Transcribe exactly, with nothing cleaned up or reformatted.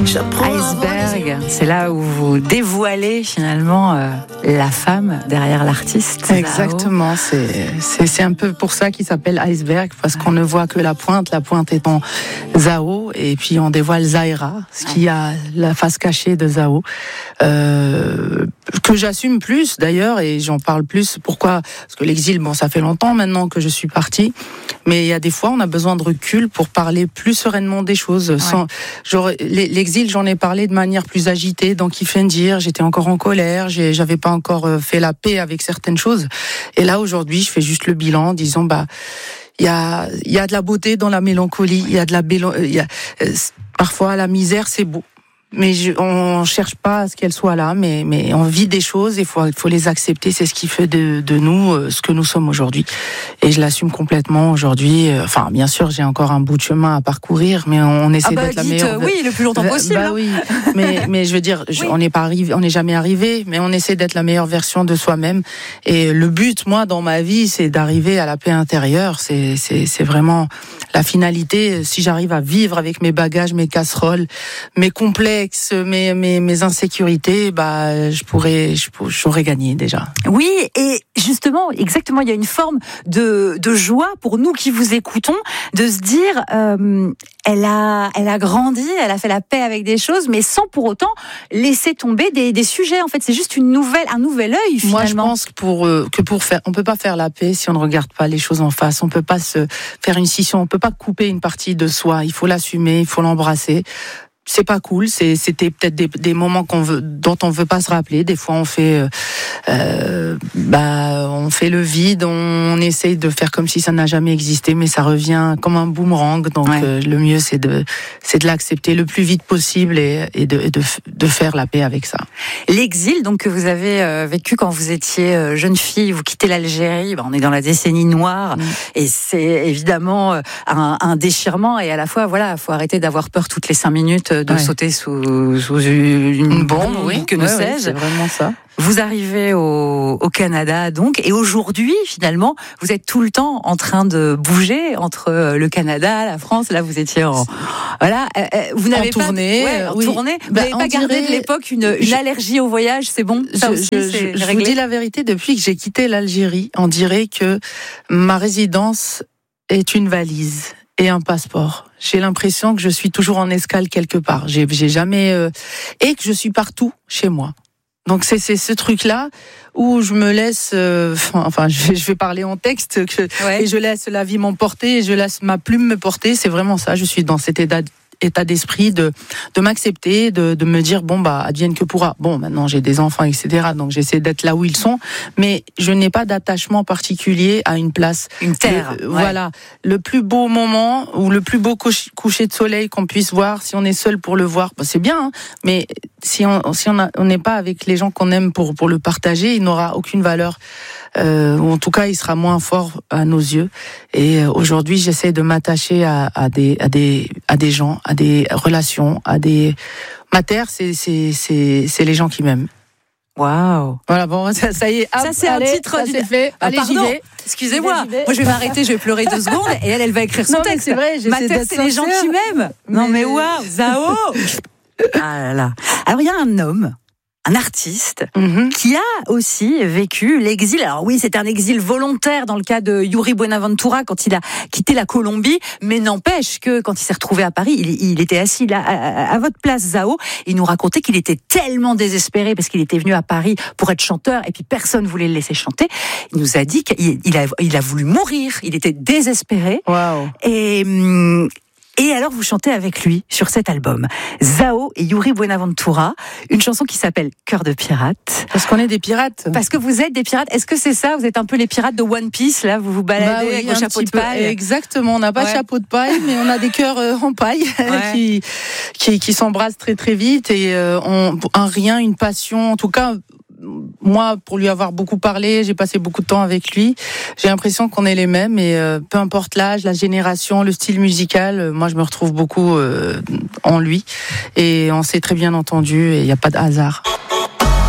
Iceberg, c'est là où vous dévoilez finalement euh, la femme derrière l'artiste. Exactement, c'est, c'est, c'est un peu pour ça qu'il s'appelle Iceberg, parce qu'on ne voit que la pointe, la pointe étant Zao, et puis on dévoile Zaira, ce qui a la face cachée de Zao, euh, que j'assume plus d'ailleurs, et j'en parle plus. Pourquoi ? Parce que l'exil, bon, ça fait longtemps maintenant que je suis partie, mais il y a des fois on a besoin de recul pour parler plus sereinement des choses. Ouais. Sans, genre, l'exil, j'en ai parlé de manière plus agitée, dans Kifendir, j'étais encore en colère, j'ai, j'avais pas encore fait la paix avec certaines choses. Et là, aujourd'hui, je fais juste le bilan, disons, bah, il y a, il y a de la beauté dans la mélancolie, il y a de la, il y a, parfois la misère, c'est beau. Mais je, on cherche pas à ce qu'elle soit là, mais, mais on vit des choses, il faut, il faut les accepter, c'est ce qui fait de, de nous euh, ce que nous sommes aujourd'hui. Et je l'assume complètement aujourd'hui. Enfin, bien sûr, j'ai encore un bout de chemin à parcourir, mais on, on essaie ah bah, d'être dites, la meilleure. Oui, le plus longtemps possible. Bah oui, mais, mais je veux dire, oui. on n'est pas arrivé, on n'est jamais arrivé, mais on essaie d'être la meilleure version de soi-même. Et le but, moi, dans ma vie, c'est d'arriver à la paix intérieure. C'est, c'est, c'est vraiment la finalité. Si j'arrive à vivre avec mes bagages, mes casseroles, mes complexes, Mes, mes, mes insécurités, bah, je pourrais, je, j'aurais gagné déjà. Oui, et justement, exactement, il y a une forme de, de joie pour nous qui vous écoutons, de se dire, euh, elle a, elle a grandi, elle a fait la paix avec des choses, mais sans pour autant laisser tomber des, des sujets. En fait, c'est juste une nouvelle, un nouvel œil finalement. Moi, je pense que pour, euh, que pour faire, on peut pas faire la paix si on ne regarde pas les choses en face. On peut pas se faire une scission, on peut pas couper une partie de soi. Il faut l'assumer, il faut l'embrasser. C'est pas cool, c'est, c'était peut-être des, des moments qu'on veut, dont on veut pas se rappeler. Des fois, on fait, euh, bah, on fait le vide, on, on essaye de faire comme si ça n'a jamais existé, mais ça revient comme un boomerang. Donc, ouais. euh, le mieux, c'est de, c'est de l'accepter le plus vite possible et, et, de, et de, de faire la paix avec ça. L'exil, donc, que vous avez euh, vécu quand vous étiez euh, jeune fille, vous quittez l'Algérie, bah, on est dans la décennie noire, mmh. et c'est évidemment un, un déchirement, et à la fois, voilà, faut arrêter d'avoir peur toutes les cinq minutes de ouais. sauter sous, sous une bombe, oui, que ne ouais, sais-je. Oui, c'est vraiment ça. Vous arrivez au, au Canada, donc, et aujourd'hui, finalement, vous êtes tout le temps en train de bouger entre le Canada, la France. Là, vous étiez en, voilà, euh, vous n'avez en pas, tournée, ouais, en oui. tournée. Vous bah, n'avez pas gardé dirait, de l'époque une, une je, allergie au voyage, c'est bon. Ça je, aussi, je, c'est je, je réglé. vous dis la vérité, depuis que j'ai quitté l'Algérie, on dirait que ma résidence est une valise et un passeport. J'ai l'impression que je suis toujours en escale quelque part. J'ai, j'ai jamais euh, et que je suis partout chez moi. Donc c'est c'est ce truc-là où je me laisse, euh, enfin je vais, je vais parler en texte que, ouais. et je laisse la vie m'emporter et je laisse ma plume me porter. C'est vraiment ça. Je suis dans cet état état d'esprit de de m'accepter, de de me dire bon bah advienne que pourra. Bon maintenant j'ai des enfants et cetera, donc j'essaie d'être là où ils sont, mais je n'ai pas d'attachement particulier à une place, une terre. Le, ouais. Voilà, le plus beau moment ou le plus beau coucher de soleil qu'on puisse voir, si on est seul pour le voir, bah, c'est bien, hein, mais si on si on a, on n'est pas avec les gens qu'on aime pour pour le partager, il n'aura aucune valeur. Euh, ou en tout cas, il sera moins fort à nos yeux. Et euh, aujourd'hui, j'essaie de m'attacher à, à des, à des, à des gens, à des relations, à des. Ma terre, c'est, c'est, c'est, c'est les gens qui m'aiment. Waouh. Voilà, bon, ça, ça y est. Hop, ça, c'est allez, un titre. Ça, du... c'est fait. Ah, allez, pardon. j'y vais. Excusez-moi. J'y vais, j'y vais. Moi, je vais m'arrêter, je vais pleurer deux secondes, et elle, elle va écrire son non, texte. Mais c'est vrai, ma terre, c'est les gens qui m'aiment. Mais... Non, mais waouh, Zao. Ah là là. Alors, il y a un homme. Un artiste mm-hmm. qui a aussi vécu l'exil. Alors oui, c'est un exil volontaire dans le cas de Yuri Buenaventura quand il a quitté la Colombie, mais n'empêche que quand il s'est retrouvé à Paris, il, il était assis là à, à votre place, Zao. Il nous racontait qu'il était tellement désespéré parce qu'il était venu à Paris pour être chanteur et puis personne voulait le laisser chanter. Il nous a dit qu'il il a, il a voulu mourir. Il était désespéré. Wow. Et hum, Et alors, vous chantez avec lui sur cet album, Zao et Yuri Buenaventura, une chanson qui s'appelle Cœur de pirate. Parce qu'on est des pirates. Parce que vous êtes des pirates. Est-ce que c'est ça ? Vous êtes un peu les pirates de One Piece, là ? Vous vous baladez bah oui, avec vos chapeaux de paille. Peu. Exactement. On n'a pas ouais. de chapeau de paille, mais on a des cœurs euh, en paille ouais. qui, qui, qui s'embrassent très très vite. Et euh, on, un rien, une passion, en tout cas... Moi, pour lui avoir beaucoup parlé, j'ai passé beaucoup de temps avec lui. J'ai l'impression qu'on est les mêmes et euh, peu importe l'âge, la génération, le style musical, euh, moi je me retrouve beaucoup euh, en lui et on s'est très bien entendu et il n'y a pas de hasard.